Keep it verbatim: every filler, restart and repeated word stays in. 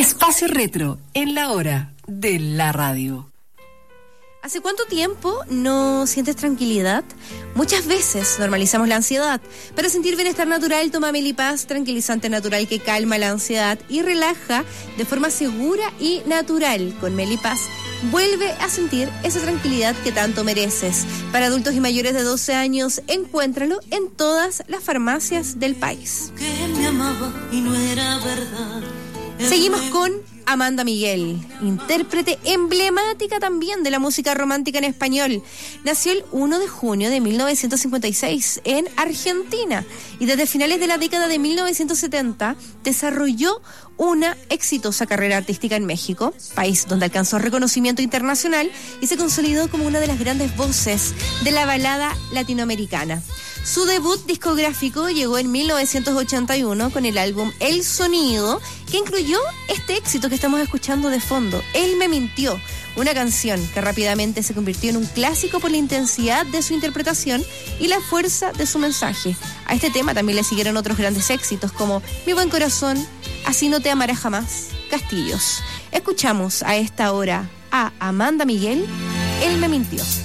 Espacio Retro, en la hora de la radio. ¿Hace cuánto tiempo no sientes tranquilidad? Muchas veces normalizamos la ansiedad. Para sentir bienestar natural, toma Melipaz, tranquilizante natural que calma la ansiedad y relaja de forma segura y natural. Con Melipaz, vuelve a sentir esa tranquilidad que tanto mereces. Para adultos y mayores de doce años, encuéntralo en todas las farmacias del país. Que me amaba y no era verdad. Seguimos con Amanda Miguel, intérprete emblemática también de la música romántica en español. Nació el primero de junio de mil novecientos cincuenta y seis en Argentina y desde finales de la década de mil novecientos setenta desarrolló una exitosa carrera artística en México, país donde alcanzó reconocimiento internacional y se consolidó como una de las grandes voces de la balada latinoamericana. Su debut discográfico llegó en mil novecientos ochenta y uno con el álbum El Sonido, que incluyó este éxito que estamos escuchando de fondo, Él me mintió, una canción que rápidamente se convirtió en un clásico por la intensidad de su interpretación y la fuerza de su mensaje. A este tema también le siguieron otros grandes éxitos como Mi buen corazón, Así no te amaré jamás, Castillos. Escuchamos a esta hora a Amanda Miguel, Él me mintió.